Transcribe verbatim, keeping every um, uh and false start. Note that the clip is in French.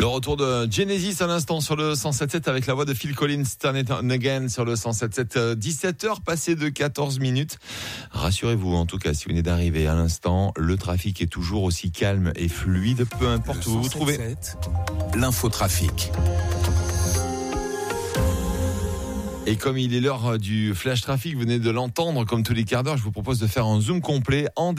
Le retour de Genesis à l'instant sur le cent sept sept avec la voix de Phil Collins, Turn It On Again sur le cent sept sept. dix-sept heures passées de quatorze minutes. Rassurez-vous, en tout cas, si vous venez d'arriver à l'instant, le trafic est toujours aussi calme et fluide, peu importe où vous vous trouvez. L'infotrafic. Et comme il est l'heure du flash trafic, vous venez de l'entendre, comme tous les quarts d'heure, je vous propose de faire un zoom complet en